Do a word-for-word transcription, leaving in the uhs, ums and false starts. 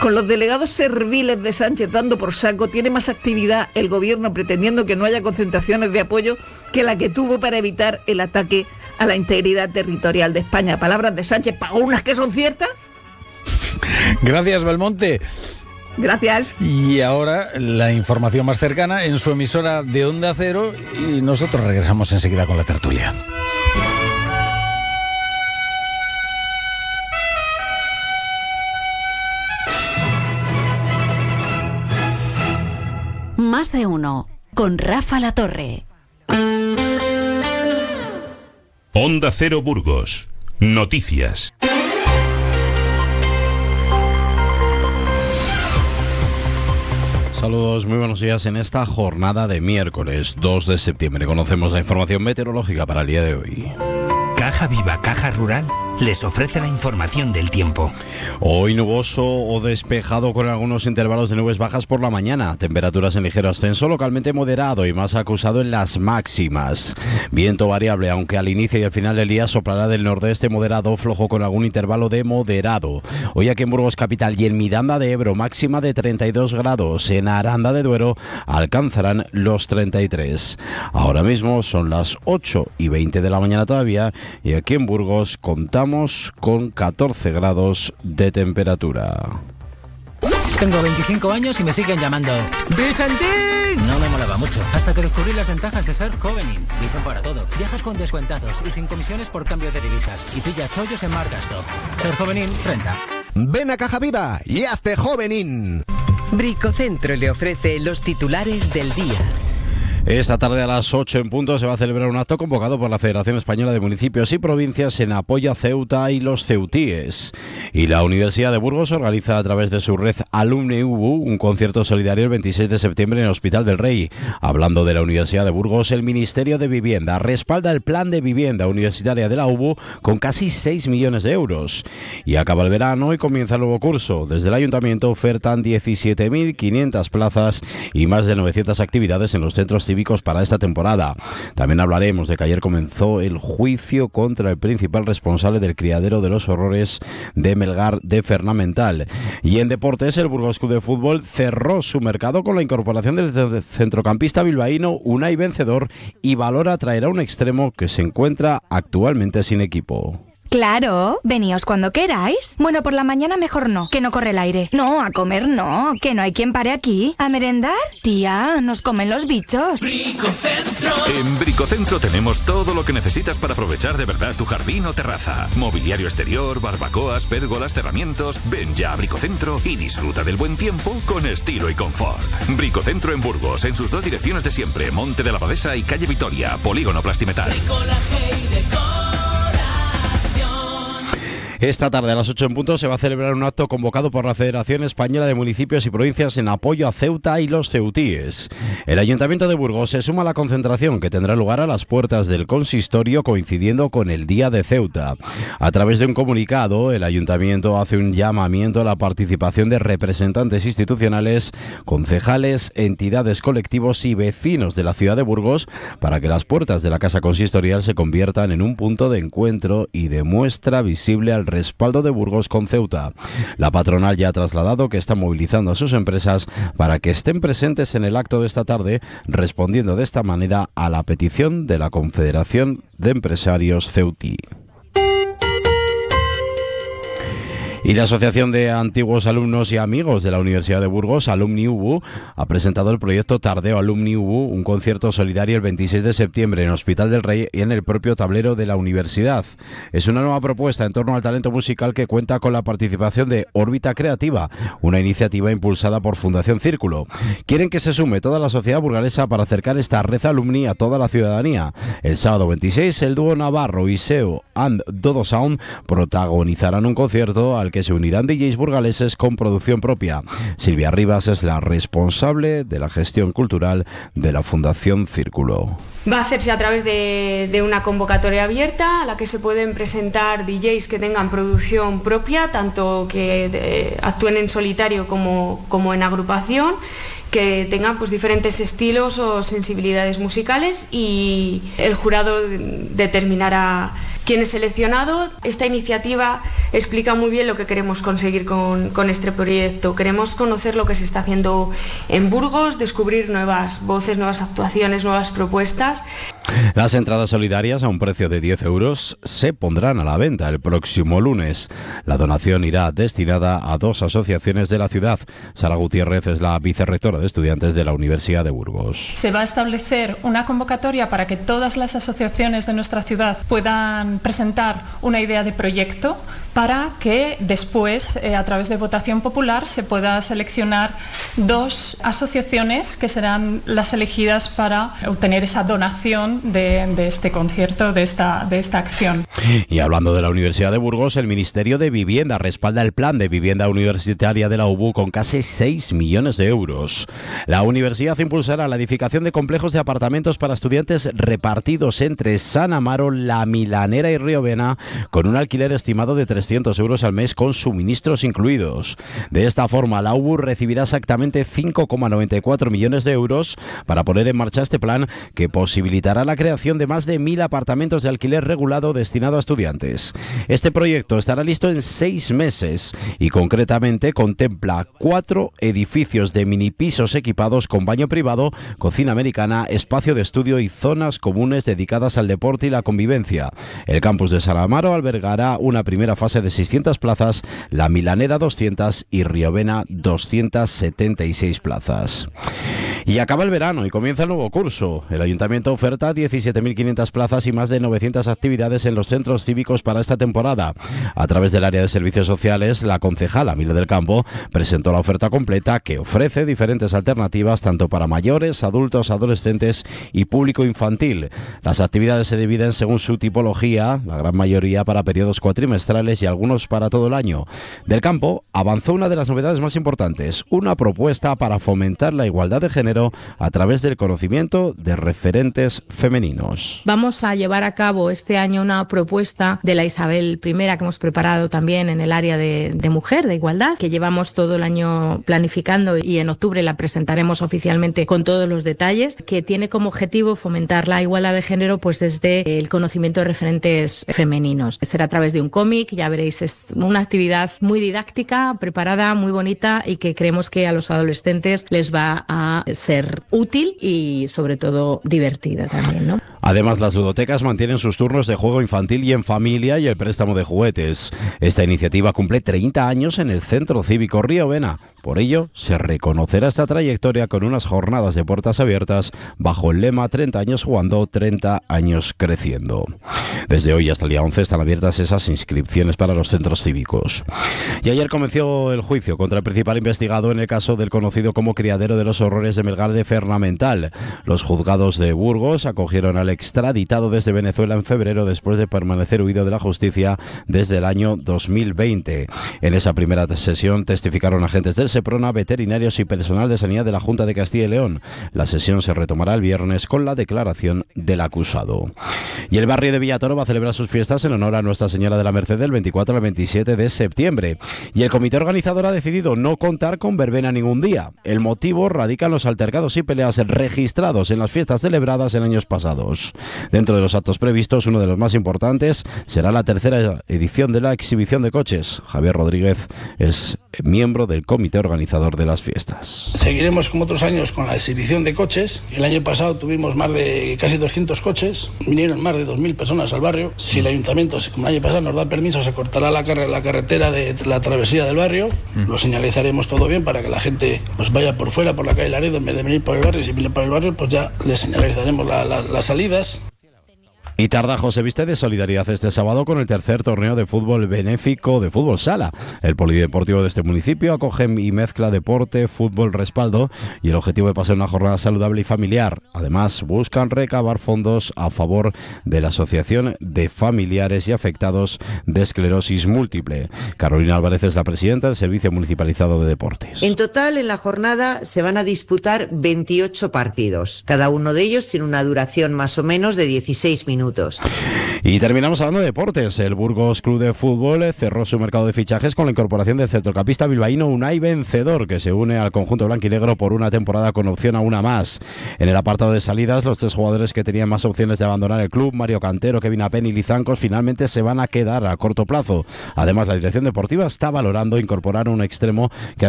Con los delegados serviles de Sánchez dando por saco, tiene más actividad el gobierno pretendiendo que no haya concentraciones de apoyo que la que tuvo para evitar el ataque a la integridad territorial de España. Palabras de Sánchez, ¿para unas que son ciertas? Gracias, Belmonte. Gracias. Y ahora la información más cercana en su emisora de Onda Cero y nosotros regresamos enseguida con la tertulia. Más de uno, con Rafa Latorre. Onda Cero Burgos. Noticias. Saludos, muy buenos días en esta jornada de miércoles dos de septiembre. Conocemos la información meteorológica para el día de hoy. Caja Viva, Caja Rural, les ofrece la información del tiempo. Hoy nuboso o despejado con algunos intervalos de nubes bajas por la mañana. Temperaturas en ligero ascenso, localmente moderado y más acusado en las máximas. Viento variable, aunque al inicio y al final del día soplará del nordeste moderado, flojo con algún intervalo de moderado. Hoy aquí en Burgos Capital y en Miranda de Ebro, máxima de treinta y dos grados. En Aranda de Duero alcanzarán los treinta y tres. Ahora mismo son las ocho y veinte de la mañana todavía y aquí en Burgos contamos con catorce grados de temperatura. Tengo veinticinco años y me siguen llamando ¡Vicentín! No me molaba mucho, hasta que descubrí las ventajas de ser Jovenin. Dicen para todo. Viajas con descuentados y sin comisiones por cambio de divisas. Y pilla chollos en Marcasto. Ser Jovenin, renta. Ven a Caja Viva y hazte Jovenin. Bricocentro le ofrece los titulares del día. Esta tarde a las ocho en punto se va a celebrar un acto convocado por la Federación Española de Municipios y Provincias en apoyo a Ceuta y los ceutíes. Y la Universidad de Burgos organiza a través de su red Alumni U B U un concierto solidario el veintiséis de septiembre en el Hospital del Rey. Hablando de la Universidad de Burgos, el Ministerio de Vivienda respalda el plan de vivienda universitaria de la U B U con casi seis millones de euros. Y acaba el verano y comienza el nuevo curso. Desde el Ayuntamiento ofertan diecisiete mil quinientas plazas y más de novecientas actividades en los centros cívicos para esta temporada. También hablaremos de que ayer comenzó el juicio contra el principal responsable del criadero de los horrores de Melgar de Fernamental. Y en deportes, el Burgos Club de Fútbol cerró su mercado con la incorporación del centrocampista bilbaíno Unai Vencedor y valora traer a un extremo que se encuentra actualmente sin equipo. Claro, veníos cuando queráis. Bueno, por la mañana mejor no, que no corre el aire. No, a comer no, que no hay quien pare aquí. ¿A merendar? Tía, nos comen los bichos. Bricocentro. En Bricocentro tenemos todo lo que necesitas para aprovechar de verdad tu jardín o terraza. Mobiliario exterior, barbacoas, pérgolas, cerramientos. Ven ya a Bricocentro y disfruta del buen tiempo con estilo y confort. Bricocentro en Burgos, en sus dos direcciones de siempre, Monte de la Abadesa y Calle Vitoria, Polígono Plastimetal. Esta tarde a las ocho en punto se va a celebrar un acto convocado por la Federación Española de Municipios y Provincias en apoyo a Ceuta y los ceutíes. El Ayuntamiento de Burgos se suma a la concentración que tendrá lugar a las puertas del consistorio coincidiendo con el Día de Ceuta. A través de un comunicado, el Ayuntamiento hace un llamamiento a la participación de representantes institucionales, concejales, entidades, colectivos y vecinos de la ciudad de Burgos para que las puertas de la Casa Consistorial se conviertan en un punto de encuentro y de muestra visible al respaldo de Burgos con Ceuta. La patronal ya ha trasladado que está movilizando a sus empresas para que estén presentes en el acto de esta tarde, respondiendo de esta manera a la petición de la Confederación de Empresarios Ceutí. Y la Asociación de Antiguos Alumnos y Amigos de la Universidad de Burgos, Alumni U B U, ha presentado el proyecto Tardeo Alumni U B U, un concierto solidario el veintiséis de septiembre en el Hospital del Rey y en el propio tablero de la universidad. Es una nueva propuesta en torno al talento musical que cuenta con la participación de Órbita Creativa, una iniciativa impulsada por Fundación Círculo. Quieren que se sume toda la sociedad burgalesa para acercar esta red alumni a toda la ciudadanía. El sábado veintiséis, el dúo navarro Iseo and Dodo Sound protagonizarán un concierto al que se unirán D Js burgaleses con producción propia. Silvia Rivas es la responsable de la gestión cultural de la Fundación Círculo. Va a hacerse a través de, de una convocatoria abierta a la que se pueden presentar D Js que tengan producción propia, tanto que de, actúen en solitario como, como en agrupación, que tengan pues diferentes estilos o sensibilidades musicales, y el jurado determinará quienes seleccionado. Esta iniciativa explica muy bien lo que queremos conseguir con, con este proyecto. Queremos conocer lo que se está haciendo en Burgos, descubrir nuevas voces, nuevas actuaciones, nuevas propuestas. Las entradas solidarias a un precio de diez euros se pondrán a la venta el próximo lunes. La donación irá destinada a dos asociaciones de la ciudad. Sara Gutiérrez es la vicerrectora de estudiantes de la Universidad de Burgos. Se va a establecer una convocatoria para que todas las asociaciones de nuestra ciudad puedan presentar una idea de proyecto para que después, eh, a través de votación popular, se pueda seleccionar dos asociaciones que serán las elegidas para obtener esa donación de, de este concierto, de esta, de esta acción. Y hablando de la Universidad de Burgos, el Ministerio de Vivienda respalda el plan de vivienda universitaria de la U B U con casi seis millones de euros. La universidad impulsará la edificación de complejos de apartamentos para estudiantes repartidos entre San Amaro, La Milanera y Riovena, con un alquiler estimado de trescientos euros al mes con suministros incluidos. De esta forma, la U B U recibirá exactamente cinco coma noventa y cuatro millones de euros para poner en marcha este plan, que posibilitará la creación de más de mil apartamentos de alquiler regulado destinado a estudiantes. Este proyecto estará listo en seis meses y concretamente contempla cuatro edificios de mini pisos equipados con baño privado, cocina americana, espacio de estudio y zonas comunes dedicadas al deporte y la convivencia. El campus de San Amaro albergará una primera fase de seiscientas plazas, La Milanera doscientas y Riovena doscientas setenta y seis plazas. Y acaba el verano y comienza el nuevo curso. El Ayuntamiento oferta diecisiete mil quinientas plazas y más de novecientas actividades en los centros cívicos para esta temporada. A través del área de servicios sociales, la concejala Mile del Campo presentó la oferta completa, que ofrece diferentes alternativas tanto para mayores, adultos, adolescentes y público infantil. Las actividades se dividen según su tipología, la gran mayoría para periodos cuatrimestrales y algunos para todo el año. Del Campo avanzó una de las novedades más importantes, una propuesta para fomentar la igualdad de género a través del conocimiento de referentes femeninos. Vamos a llevar a cabo este año una propuesta de la Isabel primera que hemos preparado también en el área de, de mujer, de igualdad, que llevamos todo el año planificando y en octubre la presentaremos oficialmente con todos los detalles, que tiene como objetivo fomentar la igualdad de género pues desde el conocimiento de referentes femeninos. Será a través de un cómic, ya veréis, es una actividad muy didáctica, preparada, muy bonita y que creemos que a los adolescentes les va a ser útil y sobre todo divertida también, ¿no? Además, las ludotecas mantienen sus turnos de juego infantil y en familia y el préstamo de juguetes. Esta iniciativa cumple treinta años en el Centro Cívico Riovena. Por ello, se reconocerá esta trayectoria con unas jornadas de puertas abiertas bajo el lema treinta años jugando, treinta años creciendo. Desde hoy hasta el día once están abiertas esas inscripciones para los centros cívicos. Y ayer comenzó el juicio contra el principal investigado en el caso del conocido como Criadero de los Horrores de Melgar de Fernamental. Los juzgados de Burgos acogieron al extraditado desde Venezuela en febrero después de permanecer huido de la justicia desde el año dos mil veinte. En esa primera sesión testificaron agentes del Seprona, veterinarios y personal de sanidad de la Junta de Castilla y León. La sesión se retomará el viernes con la declaración del acusado. Y el barrio de Villatoro va a celebrar sus fiestas en honor a Nuestra Señora de la Merced del veinticuatro al veintisiete de septiembre. Y el comité organizador ha decidido no contar con verbena ningún día. El motivo radica en los altercados y peleas registrados en las fiestas celebradas en años pasados. Dentro de los actos previstos, uno de los más importantes será la tercera edición de la exhibición de coches. Javier Rodríguez es miembro del comité organizador de las fiestas. Seguiremos como otros años con la exhibición de coches. El año pasado tuvimos más de casi doscientos coches, vinieron más de dos mil personas al barrio. Si el ayuntamiento, como el año pasado, nos da permiso, se cortará la, car la carretera de la travesía del barrio. Mm. Lo señalizaremos todo bien para que la gente pues vaya por fuera, por la calle Laredo, en vez de venir por el barrio. Y si viene por el barrio, pues ya les señalizaremos la, la, las salidas. Y Tardajo se viste de solidaridad este sábado con el tercer torneo de fútbol benéfico de fútbol sala. El polideportivo de este municipio acoge y mezcla deporte, fútbol, respaldo y el objetivo de pasar una jornada saludable y familiar. Además, buscan recabar fondos a favor de la Asociación de Familiares y Afectados de Esclerosis Múltiple. Carolina Álvarez es la presidenta del Servicio Municipalizado de Deportes. En total, en la jornada se van a disputar veintiocho partidos. Cada uno de ellos tiene una duración más o menos de dieciséis minutos. minutos. Y terminamos hablando de deportes. El Burgos Club de Fútbol cerró su mercado de fichajes con la incorporación del centrocampista bilbaíno Unai Vencedor, que se une al conjunto blanquinegro por una temporada con opción a una más. En el apartado de salidas, los tres jugadores que tenían más opciones de abandonar el club, Mario Cantero, Kevin Apen y Lizancos, finalmente se van a quedar a corto plazo. Además, la dirección deportiva está valorando incorporar un extremo que